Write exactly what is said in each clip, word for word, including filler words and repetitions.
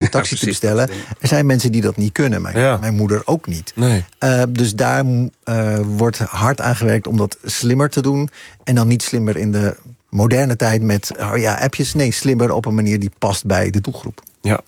taxi ja, te bestellen. Er zijn mensen die dat niet kunnen. Mijn, Ja. mijn moeder ook niet. Nee. Uh, dus daar uh, wordt hard aan gewerkt om dat slimmer te doen. En dan niet slimmer in de moderne tijd met oh ja, appjes. Nee, slimmer op een manier die past bij de doelgroep. Ja,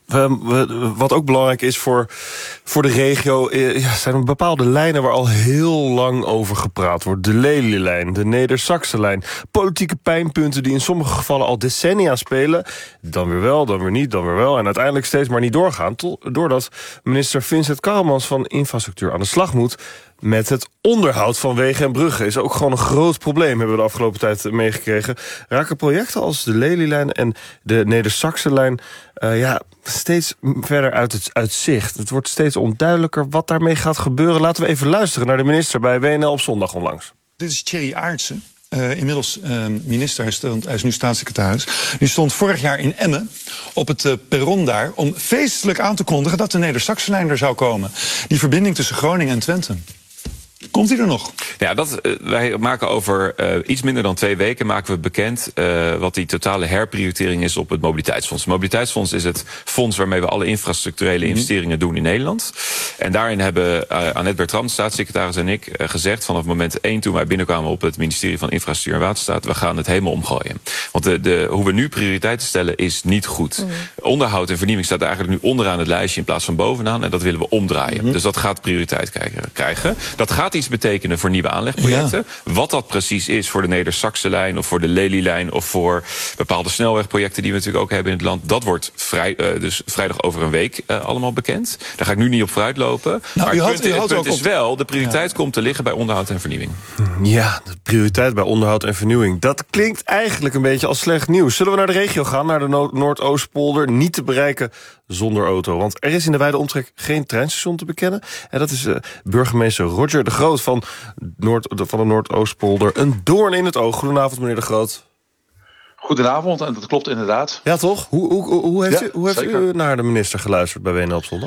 wat ook belangrijk is voor, voor de regio, ja, zijn er bepaalde lijnen waar al heel lang over gepraat wordt. De Lelylijn, de Neder-Saxe-lijn. Politieke pijnpunten die in sommige gevallen al decennia spelen. Dan weer wel, dan weer niet, dan weer wel. En uiteindelijk steeds maar niet doorgaan. Doordat minister Vincent Karremans van Infrastructuur aan de slag moet met het onderhoud van wegen en bruggen. Is ook gewoon een groot probleem, hebben we de afgelopen tijd meegekregen. Raken projecten als de Lelylijn en de Neder-Saxe-lijn Uh, ja, steeds verder uit het uit zicht. Het wordt steeds onduidelijker wat daarmee gaat gebeuren. Laten we even luisteren naar de minister bij W N L op zondag onlangs. Dit is Thierry Aartsen. Uh, inmiddels uh, minister, hij, stond, hij is nu staatssecretaris. Die stond vorig jaar in Emmen op het uh, perron daar om feestelijk aan te kondigen dat de Neder-Saxe-lijn er zou komen. Die verbinding tussen Groningen en Twente. Komt hij er nog? Ja, dat, uh, wij maken over uh, iets minder dan twee weken maken we bekend uh, wat die totale herprioritering is op het Mobiliteitsfonds. Het Mobiliteitsfonds is het fonds waarmee we alle infrastructurele investeringen doen in Nederland. En daarin hebben uh, Annette Bertrand, staatssecretaris, en ik uh, gezegd vanaf moment één toen wij binnenkwamen op het ministerie van Infrastructuur en Waterstaat, we gaan het helemaal omgooien. Want de, de, hoe we nu prioriteiten stellen is niet goed. Mm. Onderhoud en vernieuwing staat eigenlijk nu onderaan het lijstje in plaats van bovenaan. En dat willen we omdraaien. Mm. Dus dat gaat prioriteit krijgen. Dat gaat iets betekenen voor nieuwe aanlegprojecten. Ja. Wat dat precies is voor de Neder-Saxe-lijn of voor de Lelylijn of voor bepaalde snelwegprojecten die we natuurlijk ook hebben in het land, dat wordt vrij, uh, dus vrijdag over een week uh, allemaal bekend. Daar ga ik nu niet op vooruit lopen. Nou, maar het punt, het punt is wel, de prioriteit ja. komt te liggen bij onderhoud en vernieuwing. Ja, de prioriteit bij onderhoud en vernieuwing. Dat klinkt eigenlijk een beetje als slecht nieuws. Zullen we naar de regio gaan, naar de no- Noordoostpolder, niet te bereiken zonder auto? Want er is in de wijde omtrek geen treinstation te bekennen. En dat is uh, burgemeester Roger de Groot van, Noord, van de Noordoostpolder. Een doorn in het oog. Goedenavond, meneer de Groot. Goedenavond, en dat klopt inderdaad. Ja, toch? Hoe, hoe, hoe heeft, ja, u, hoe heeft u naar de minister geluisterd bij W N L op zondag?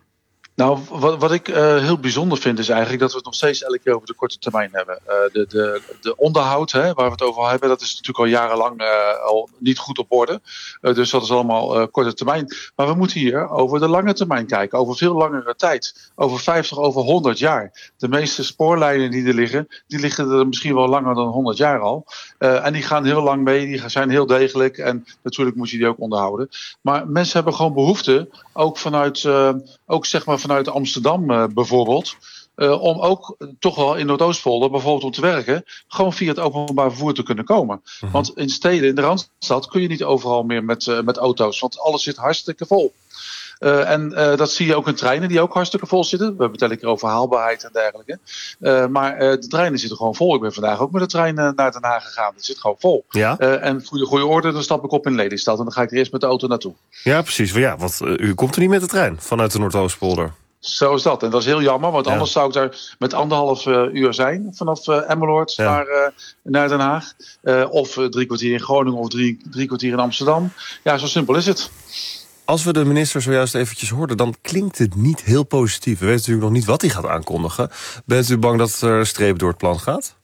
Nou, wat, wat ik uh, heel bijzonder vind is eigenlijk dat we het nog steeds elke keer over de korte termijn hebben. Uh, de, de, de onderhoud, hè, waar we het over hebben, dat is natuurlijk al jarenlang uh, al niet goed op orde. Uh, dus dat is allemaal uh, korte termijn. Maar we moeten hier over de lange termijn kijken, over veel langere tijd. Over vijftig, over honderd jaar. De meeste spoorlijnen die er liggen, die liggen er misschien wel langer dan honderd jaar al. Uh, en die gaan heel lang mee, die zijn heel degelijk en natuurlijk moet je die ook onderhouden. Maar mensen hebben gewoon behoefte, ook vanuit, uh, ook zeg maar vanuit Amsterdam uh, bijvoorbeeld, uh, om ook uh, toch wel in Noordoostpolder bijvoorbeeld om te werken, gewoon via het openbaar vervoer te kunnen komen. Mm-hmm. Want in steden, in de Randstad, kun je niet overal meer met, uh, met auto's, want alles zit hartstikke vol. Uh, en uh, dat zie je ook in treinen die ook hartstikke vol zitten. We hebben het elke keer over haalbaarheid en dergelijke. Uh, maar uh, de treinen zitten gewoon vol. Ik ben vandaag ook met de trein uh, naar Den Haag gegaan. Het zit gewoon vol. Ja? Uh, en voor de goede orde, dan stap ik op in Lelystad. En dan ga ik er eerst met de auto naartoe. Ja, precies. Ja, want uh, u komt er niet met de trein vanuit de Noordoostpolder. Zo is dat. En dat is heel jammer, want ja. anders zou ik daar met anderhalf uh, uur zijn. Vanaf uh, Emmeloord ja. naar, uh, naar Den Haag. Uh, of uh, drie kwartier in Groningen of drie, drie kwartier in Amsterdam. Ja, zo simpel is het. Als we de minister zojuist eventjes hoorden, dan klinkt het niet heel positief. We weten natuurlijk nog niet wat hij gaat aankondigen. Bent u bang dat er een streep door het plan gaat?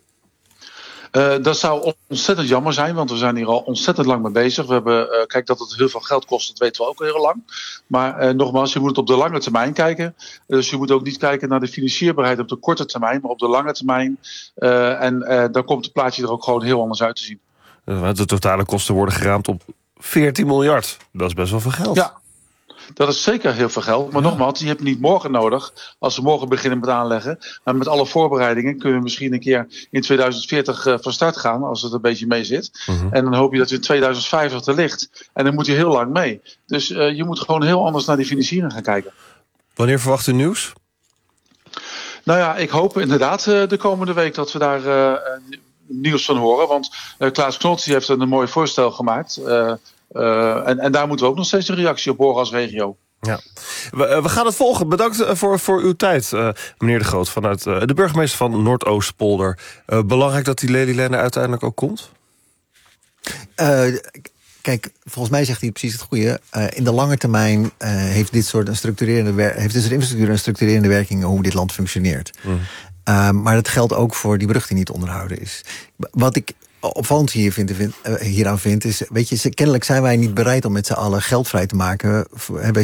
Uh, dat zou ontzettend jammer zijn, want we zijn hier al ontzettend lang mee bezig. We hebben, uh, kijk, dat het heel veel geld kost, dat weten we ook heel lang. Maar uh, nogmaals, je moet het op de lange termijn kijken. Dus je moet ook niet kijken naar de financierbaarheid op de korte termijn, maar op de lange termijn. Uh, en uh, dan komt het plaatje er ook gewoon heel anders uit te zien. De totale kosten worden geraamd op veertien miljard. Dat is best wel veel geld. Ja, dat is zeker heel veel geld. Maar ja. nogmaals, die heb je niet morgen nodig. Als we morgen beginnen met aanleggen. Maar met alle voorbereidingen kunnen we misschien een keer in tweeduizend veertig uh, van start gaan. Als het een beetje mee zit. Uh-huh. En dan hoop je dat je in tweeduizend vijftig er ligt. En dan moet je heel lang mee. Dus uh, je moet gewoon heel anders naar die financiering gaan kijken. Wanneer verwacht u nieuws? Nou ja, ik hoop inderdaad uh, de komende week dat we daar uh, nieuws van horen. Want uh, Klaas Knot heeft een mooi voorstel gemaakt. Uh, Uh, en, en daar moeten we ook nog steeds een reactie op horen als regio. Ja. We, we gaan het volgen. Bedankt voor, voor uw tijd, uh, meneer De Groot, vanuit uh, de burgemeester van Noordoostpolder. Uh, belangrijk dat die Lelylijn er uiteindelijk ook komt? Uh, kijk, volgens mij zegt hij precies het goede. Uh, in de lange termijn uh, heeft dit soort een structurerende wer- heeft dit soort infrastructuur een structurerende werking hoe dit land functioneert. Mm. Uh, maar dat geldt ook voor die brug die niet onderhouden is. Wat ik opvallend hier vind, vind, uh, hieraan vind is, weet je, kennelijk zijn wij niet bereid om met z'n allen geld vrij te maken. Bij